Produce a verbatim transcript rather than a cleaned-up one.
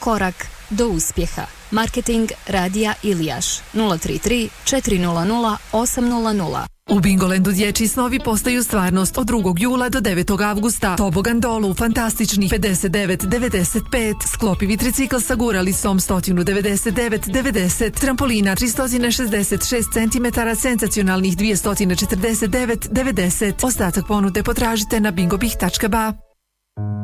korak do uspjeha. Marketing Radija Ilijaš nula tri tri četiri nula nula osam nula nula. U Bingolandu dječji snovi postaju stvarnost od drugog jula do devetog avgusta. Tobogan dolu fantastičnih pedeset devet devedeset pet. Sklopivi tricikl sa guralisom sto devedeset devet devedeset. Trampolina tristo šezdeset šest centimetara senzacionalnih dvjesto četrdeset devet devedeset. Ostatak ponude potražite na bingobih tačka ba.